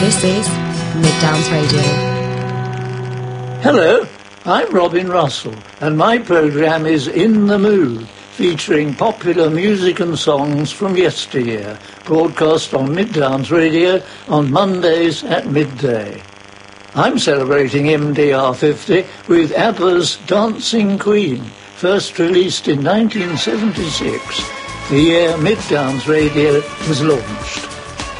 This is Mid-Downs Radio. Hello, I'm Robin Russell, and my programme is In the Mood, featuring popular music and songs from yesteryear, broadcast on Mid-Downs Radio on Mondays at midday. I'm celebrating MDR 50 with ABBA's Dancing Queen, first released in 1976, the year Mid-Downs Radio was launched.